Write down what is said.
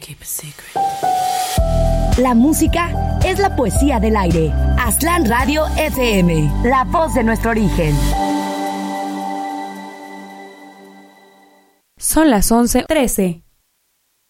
La música es la poesía del aire. Aztlán Radio FM, la voz de nuestro origen. Son las 11:13.